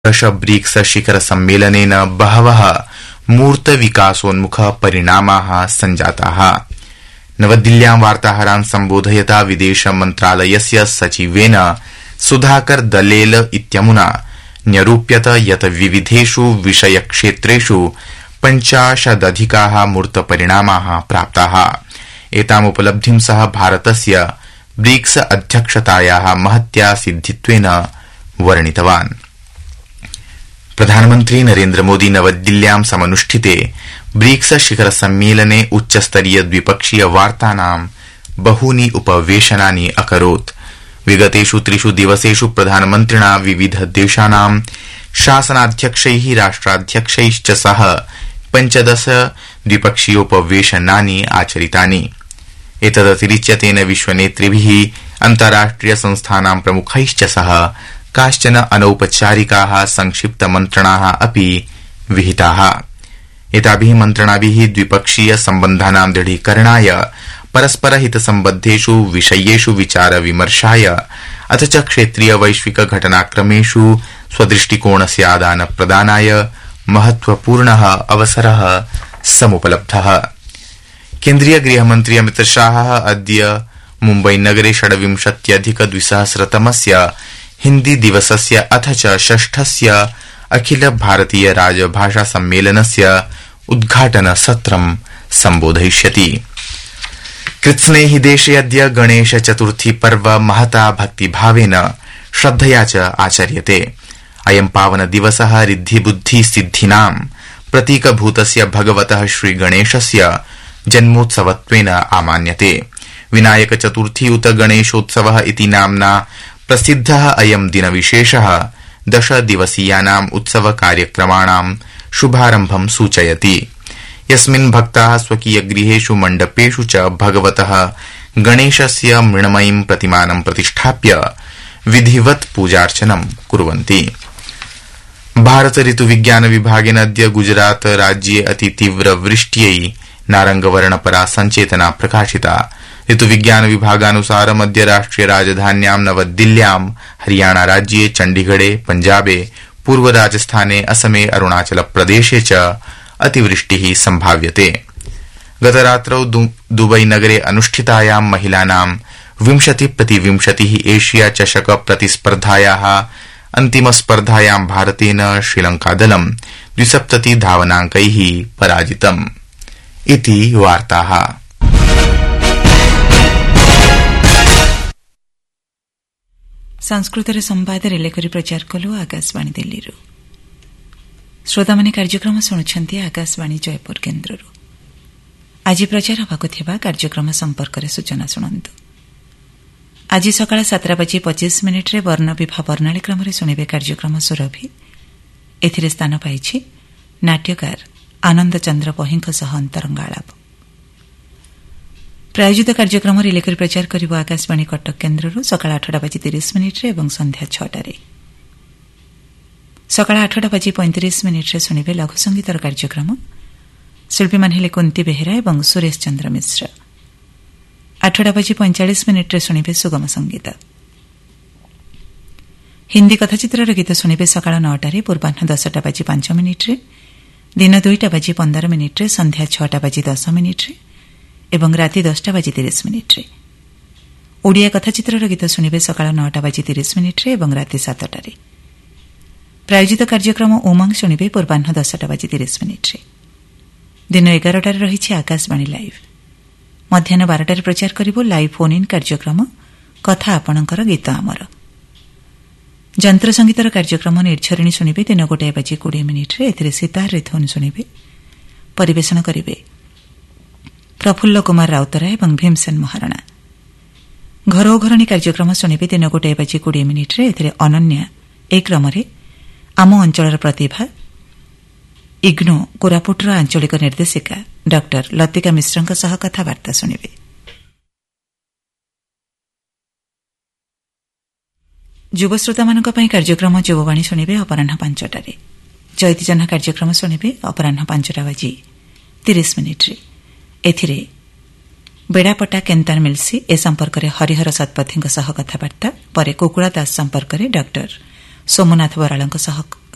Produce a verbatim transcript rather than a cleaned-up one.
दश ब्रिक्स शिखर सम्मेलनेन बहवः मूर्त विकासोन्मुख परिणामाः सञ्जाताः। नवदिल्ल्यां वार्ताहरान् सम्बोधयता विदेश मन्त्रालयस्य सचिवेन सुधाकर दलेल इत्यमुना न्यरूप्यत यत् विविधेषु विषयक्षेत्रेषु पञ्चाशदधिकाः मूर्तपरिणामाः प्राप्ताः। एतामुपलब्धिं सह भारतस्य ब्रिक्स अध्यक्षतायाः महत्या सिद्धित्वेन वर्णितवान्। प्रधानमन्त्री नरेन्द्र मोदी नवदिल्ल्यां समनुष्ठिते ब्रिक्स शिखर सम्मेलने उच्चस्तरीय द्विपक्षीय वार्तानां बहूनि उपवेशनानि अकरोत्। विगतेषु त्रिषु दिवसेषु प्रधानमन्त्रिणा विविध देशानां शासनाध्यक्षैः राष्ट्राध्यक्षैश्च सह पञ्चदश द्विपक्षीयोपवेशनानि आचरितानि। एतदतिरिच्य तेन विश्वनेतृभिः अन्ताराष्ट्रिय संस्थानां प्रमुखैश्च सह काश्चन अनौपचारिकाः संक्षिप्तमन्त्रणाः अपि विहिताः। एताभिः मन्त्रणाभिः द्विपक्षीय सम्बन्धानां दृढीकरणाय परस्परहितसम्बद्धेषु विषयेषु विचारविमर्शाय अथ च क्षेत्रीय वैश्विक घटनाक्रमेषु स्वदृष्टिकोणस्य आदानप्रदानाय महत्वपूर्णः अवसरः समुपलब्धः। केन्द्रीय गृहमन्त्री अमितशाहः अद्य मुम्बईनगरे षड्विंशत्यधिक द्विसहस्रतमस्य हिन्दी दिवसस्य अथ च षष्ठस्य अखिल भारतीय राजभाषा सम्मेलनस्य उद्घाटनसत्रं सम्बोधयिष्यति। कृत्स्नेहि देशे अद्य गणेश चतुर्थी पर्व महता भक्तिभावेन श्रद्धया च आचर्यते। अयं पावन दिवसः रिद्धिबुद्धि सिद्धिनां प्रतीकभूतस्य भगवतः श्रीगणेशस्य जन्मोत्सवत्वेन आमान्यते। विनायक चतुर्थी उत गणेशोत्सवः इति नाम्ना प्रसिद्धः अयं दिनविशेषः दश दिवसीयानाम् उत्सव कार्यक्रमाणां शुभारम्भं सूचयति, यस्मिन् भक्ताः स्वकीयगृहेषु मण्डपेषु च भगवतः गणेशस्य मृण्मयीं प्रतिमानं प्रतिष्ठाप्य विधिवत् पूजार्चनं कुर्वन्ति। भारत ऋतुविज्ञान विभागेन अद्य गुजरात राज्ये अतितीव्र वृष्ट्यै नारंगवर्णपरा संचेतना प्रकाशिता। ऋतुविज्ञान विभागानुसारम् अद्य राष्ट्रिय राजधान्यां नवदिल्ल्यां, हरियाणा राज्ये चण्डीगढे, पञ्जाबे, पूर्व राजस्थाने, असमे, अरुणाचल प्रदेशे च अतिवृष्टिः संभाव्यते। गतरात्रौ दुबई नगरे अनुष्ठितायां महिलानां विंशति प्रति विंशतिः एशिया चषक प्रतिस्पर्धायाः अन्तिमस्पर्धायां भारतेन श्रीलंकादलं द्विसप्तति धावनाङ्कैः पराजितम्। इति वार्ताः। संस्कृतर संवाद रिले करी प्रचार कलु आकाशवाणी दिल्ली। श्रोता माने कार्यक्रम शुणुछंती आकाशवाणी जयपुर केन्द्र। आज प्रचार होबाकु थिबा कार्यक्रम संपर्क रे सूचना शुणंतु। आज सकाळ सातटा बजी पच्चीस मिनिट रे वर्ण विभा वर्णाली क्रम रे सुनिबे कार्यक्रम सुरभि। एथिरे स्थान पाइछि नाट्यकार आनंद चंद्र पहिंक सह अंतरंगालाप। प्रायोजित कार्यक्रम रिले करी प्रचार करिबो आकाशवाणी कटक केन्द्रରୁ सकाळ आठटा बजी तीस मिनिट रे एवं संध्या छटा रे। सकाळ आठटा बजी पैंतीस मिनिट रे सुनिबे लघु संगीतर कार्यक्रम। शिल्पी मान हेले कुंती बेहेरा एवं सुरेश चंद्र मिश्र। आठटा बजी पैंचाश मिनिट रे सुनिबे सुगम संगीत। हिंदी कथाचित्र गीत सुनिबे सकाळ नौटा रे, पूर्वाह्न दसटा बजी पांच मिनिट रे, दिन दुईटा बजी पंदर मिनिट रे, संध्या छटा बजी दस मिनिट रे एवं राति दसटा बजी तीस मिनिट रे। ओडिया कथाचित्र गीत सुनिबे सकाळ नौटा बजी तीस मिनिट रे एवं राति सातटा रे। प्रायोजित कार्यक्रम उमंग शुणिबे पूर्वाह्न दसटा बजी तीस मिनिट रे। दिन एगारटार रही आकाशवाणी लाइव। मध्याह्न बारटार प्रचार करिबो लाइव फोन इन कार्यक्रम कथा आपणकर गीत आमर। जंत्र संगीतर कार्यक्रम निर्झरिणी शुणिबे दिन गोटाए बजी कोड़े मिनिट रे। एथिरे सितार रे धुन शुणिबे। परिवेशन करिबे प्रफुल्ल कुमार राउतराय एवं भीमसेन महाराणा। घरो घरणी कार्यक्रम शुणिबे दिन गोटाए बजी कोड़े मिनिट रे। एथिरे अनन्या ए क्रमरे आम अंचलर प्रतिभा इग्नो कोरापुटर आंचलिक निर्देशिका डॉक्टर लतिका मिश्रଙ୍କ सह कथावार्ता शुणिबे। युवश्रोता मानक पई कार्यक्रम युववाणी शुणिबे अपराह्न पांचटारे। चैती जन्हा कार्यक्रम शुणिबे अपराह्न पांचटा बजी तीस मिनिट रे। एथिरे बेड़ापटा केन्तार मिलसी ए संपर्क में हरिहर शतपथी सह कथावार्ता। परे कुकुड़ा दास संपर्क में डॉक्टर सोमनाथ बराल सह